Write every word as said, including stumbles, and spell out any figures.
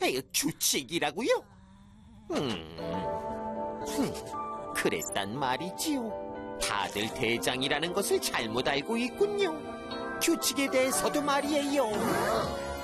에이, 규칙이라고요? 음, 흠, 그랬단 말이지요. 다들 대장이라는 것을 잘못 알고 있군요. 규칙에 대해서도 말이에요.